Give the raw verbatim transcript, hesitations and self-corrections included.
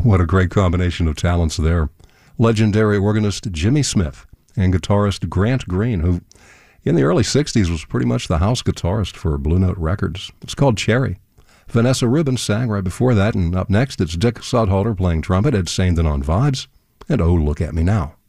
What a great combination of talents there. Legendary organist Jimmy Smith and guitarist Grant Green, who in the early sixties was pretty much the house guitarist for Blue Note Records. It's called Cherry. Vanessa Rubin sang right before that, and up next it's Dick Sudhalter playing trumpet, Ed Saindon on vibes, and Oh, Look at Me Now.